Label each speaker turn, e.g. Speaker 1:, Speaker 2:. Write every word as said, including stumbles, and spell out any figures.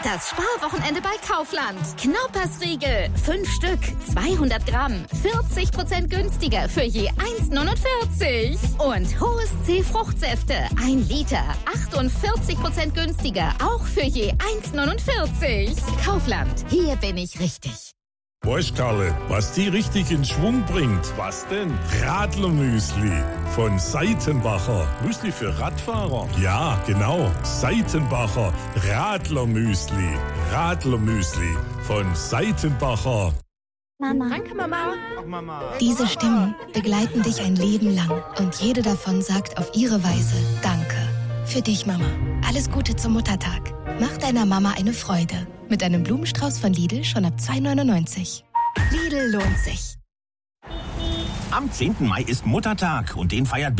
Speaker 1: Das Sparwochenende bei Kaufland. Knaupersriegel, fünf Stück, zweihundert Gramm, vierzig Prozent günstiger für je eins neunundvierzig. Und Hohes C Fruchtsäfte, ein Liter, achtundvierzig Prozent günstiger, auch für je eins neunundvierzig. Kaufland, hier bin ich richtig.
Speaker 2: Weißt Karle, was die richtig in Schwung bringt? Was denn? Radlermüsli von Seitenbacher. Müsli für Radfahrer? Ja, genau. Seitenbacher Radlermüsli. Radlermüsli von Seitenbacher.
Speaker 3: Mama.
Speaker 4: Danke, Mama.
Speaker 3: Ach, Mama. Diese Stimmen begleiten dich ein Leben lang und jede davon sagt auf ihre Weise Danke. Für dich, Mama. Alles Gute zum Muttertag. Mach deiner Mama eine Freude. Mit einem Blumenstrauß von Lidl schon ab zwei neunundneunzig. Lidl lohnt sich.
Speaker 5: Am zehnten Mai ist Muttertag und den feiert